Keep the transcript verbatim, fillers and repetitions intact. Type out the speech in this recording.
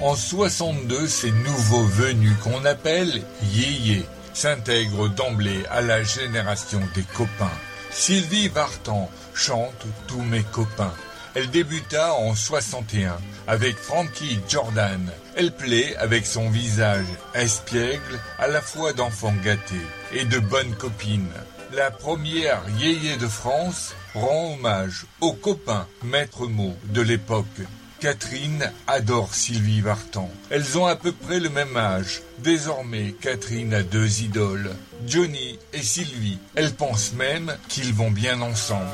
En soixante-deux, ces nouveaux venus qu'on appelle yéyés s'intègrent d'emblée à la génération des copains. Sylvie Vartan chante Tous mes copains. Elle débuta en soixante et un avec Frankie Jordan. Elle plaît avec son visage espiègle, à la fois d'enfant gâté et de bonne copine. La première yéyé de France rend hommage aux copains maître mot de l'époque. Catherine adore Sylvie Vartan. Elles ont à peu près le même âge. Désormais, Catherine a deux idoles, Johnny et Sylvie. Elle pense même qu'ils vont bien ensemble.